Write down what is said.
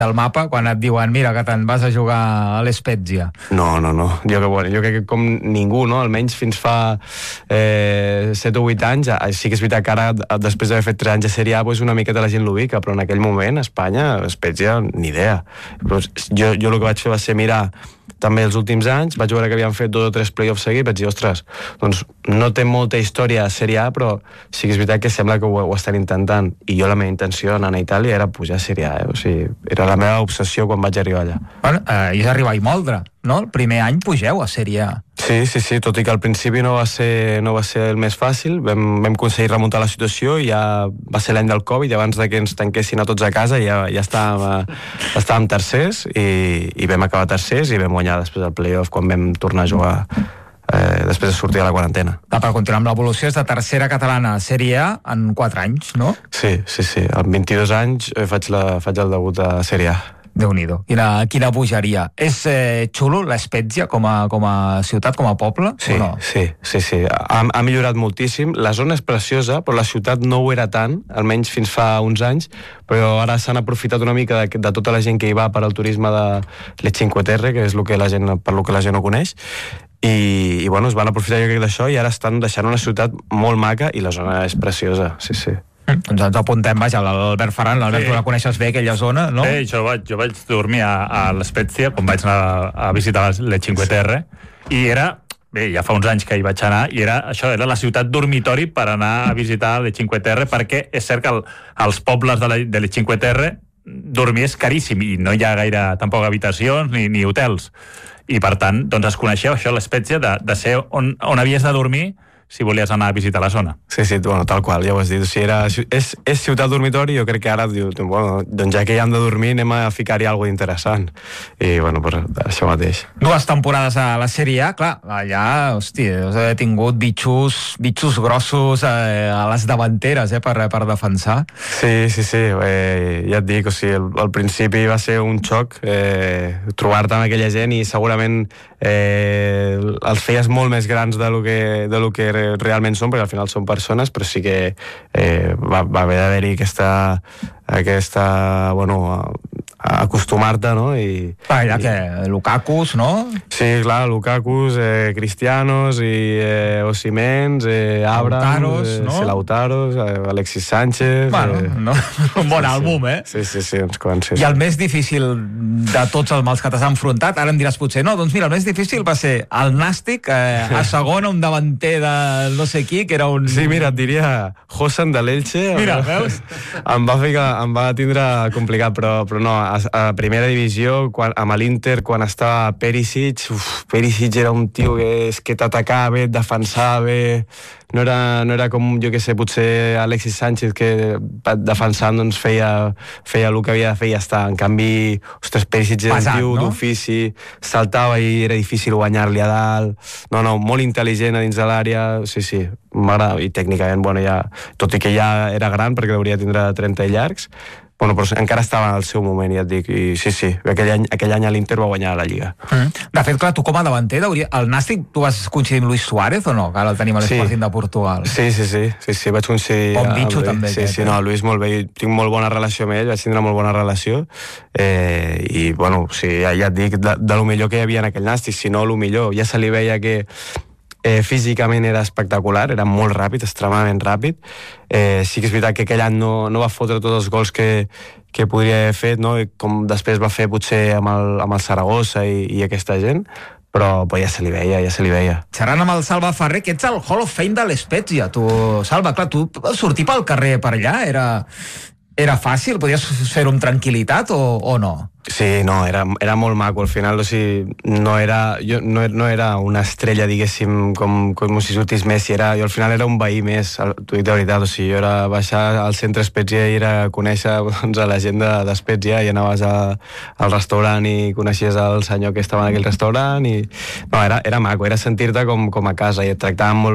del mapa quan et diuen, mira, que te'n vas a jugar a l'Spezia? No. Jo crec que com ningú, no? Almenys fins fa 7 o 8 anys, sí que és veritat que ara, després d'haver fet 3 anys de Sèrie A, una miqueta la gent l'ubica, però en aquell moment, a Espanya, Spezia, ni idea. Però jo el que vaig fer va ser mirar també els últims anys, vaig veure que havien fet 2 o 3 playoffs seguits, vaig dir, ostres, doncs no té molta història a Sèrie A, però sí que és veritat que sembla que ho estan intentant, i jo la meva intenció en anar a Itàlia era pujar a Sèrie A, o sigui, era la meva obsessió quan vaig arribar allà. Bueno, és arribar i moldre, no? El primer any pugeu a Sèrie A. Sí, tot i que al principi no va ser el més fàcil, vam aconseguir remuntar la situació, i ja va ser l'any del Covid, i abans que ens tanquessin a tots a casa ja estàvem tercers, i vam acabar tercers, i vam guanyar després del playoff quan vam tornar a jugar després de sortir de la quarantena. Per continuar amb l'evolució, és de tercera catalana a Sèrie A en 4 anys, no? Sí, amb 22 anys faig el debut a Sèrie A. Déu-n'hi-do. Quina bogeria. És xulo l'Spezia com a ciutat, com a poble? Sí, o no? Sí. Ha millorat moltíssim. La zona és preciosa, però la ciutat no ho era tant, almenys fins fa uns anys, però ara s'han aprofitat una mica de tota la gent que hi va per al turisme de les Cinque Terre, que és per lo que la gent ho coneix, i bueno, es van aprofitar jo crec d'això, i ara estan deixant una ciutat molt maca, i la zona és preciosa, sí. Doncs ens apuntem, vaja, l'Albert Ferran, l'Albert, tu la coneixes bé, aquella zona, no? Jo vaig dormir a l'Spezia quan vaig anar a visitar les Cinque Terre, i era, ja fa uns anys que hi vaig anar, i era la ciutat dormitori per anar a visitar les Cinque Terre, perquè és cert que als pobles de les Cinque Terre dormir és caríssim, i no hi ha gaire tampoc habitacions ni hotels, i per tant, doncs es coneixeu això, l'Spezia, de ser on havies de dormir si volies anar a visitar la zona. Sí, bueno, tal qual, ja ho has dit. O sigui, és ciutat dormitori, jo crec que ara diu, bueno, doncs ja que hi hem de dormir, anem a ficar-hi alguna cosa interessant. I, bueno, pues, això mateix. 2 temporades a la Sèrie A, clar, allà, hòstia, us he tingut bitxos grossos a les davanteres, per defensar. Sí, ja et dic, o sigui, al principi va ser un xoc trobar-te amb aquella gent, i segurament els feies molt més grans de lo que realment són, perquè al final són persones, però sí que va haver d'haver-hi aquesta acostumar-te, no? Allà que Lukakus, no? Sí, clar, Lukakus, Cristianos, Osimhen, Abrams, Lautaros, Alexis Sánchez... Bueno, un bon àlbum, eh? Sí, uns quants. I el més difícil de tots els mals que t'has enfrontat, ara em diràs potser, no, doncs mira, el més difícil va ser el Nàstic, a segona, un davanter de no sé qui, que era un... Sí, mira, et diria Hosan de l'Elche. Mira, veus? Em va tindre complicat, però no, a primera divisió, amb l'Inter, quan estava Perisic, Perisic era un tio que t'atacava bé, et defensava bé, no era com, jo què sé, potser Alexis Sánchez, que defensant doncs feia el que havia de fer i ja està. En canvi, ostres, Perisic era un tio d'ofici, saltava i era difícil guanyar-li a dalt. No, molt intel·ligent a dins de l'àrea, sí, m'agrada, i tècnicament, bueno, ja, tot i que ja era gran, perquè hauria de tindre 30 i llargs, bueno, però encara estava al seu moment, ja et dic, i sí, aquell any a l'Inter va guanyar la Lliga. De fet, clar, tu com a davanter, el Nàstic, tu vas coincidir amb Luis Suárez o no? Que ara el tenim a l'Sporting de Portugal. Sí, vaig coincidir... Bon bitxo, també. Sí, no, Luis molt bé, tinc molt bona relació amb ell, vaig tindre molt bona relació, i, bueno, sí, ja et dic, de lo millor que hi havia en aquell Nàstic, si no, lo millor, ja se li veia que físicament era espectacular, era molt ràpid, extremadament ràpid. Sí que és veritat que aquell any no va fotre tots els gols que podria haver fet, no? Com després va fer potser amb el Saragossa i aquesta gent, però ja se li veia. Xerrant amb el Salva Ferrer, que ets el Hall of Fame de l'Spezia, tu, Salva, clar, tu sortir pel carrer per allà era fàcil? Podies fer-ho amb tranquil·litat o no? Sí, no, era molt maco, al final, o sigui, no era una estrella, diguéssim, com si sortís Messi, jo al final era un veí més, t'ho dic de veritat, o sigui, jo era baixar al centre Spezia i era conèixer a la gent d'Spezia, i anaves al restaurant i coneixies el senyor que estava en aquell restaurant, i no, era maco, era sentir-te com a casa, i et tractaven molt